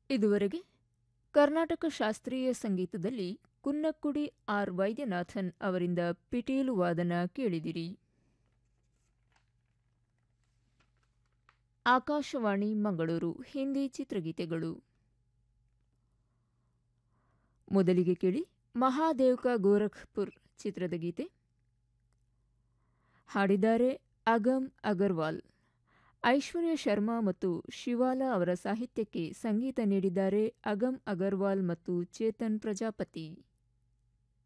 ಇದುವರೆಗೆ ಕರ್ನಾಟಕ ಶಾಸ್ತ್ರೀಯ ಸಂಗೀತದಲ್ಲಿ ಕುನ್ನಕ್ಕುಡಿ ಆರ್ ವೈದ್ಯನಾಥನ್ ಅವರಿಂದ ಪಿಟೀಲು ವಾದನ ಕೇಳಿದಿರಿ. ಆಕಾಶವಾಣಿ ಮಂಗಳೂರು ಹಿಂದಿ ಚಿತ್ರಗೀತೆಗಳು. ಮೊದಲಿಗೆ ಕೇಳಿ ಮಹಾದೇವ್ ಕಾ ಗೋರಖ್ಪುರ್ ಚಿತ್ರದ ಗೀತೆ. ಹಾಡಿದ್ದಾರೆ ಅಗಮ್ ಅಗರ್ವಾಲ್. ಐಶ್ವರ್ಯ ಶರ್ಮಾ ಮತ್ತು ಶಿವಾಲಾ ಅವರ ಸಾಹಿತ್ಯಕ್ಕೆ ಸಂಗೀತ ನೀಡಿದ್ದಾರೆ ಅಗಮ್ ಅಗರ್ವಾಲ್ ಮತ್ತು ಚೇತನ್ ಪ್ರಜಾಪತಿ.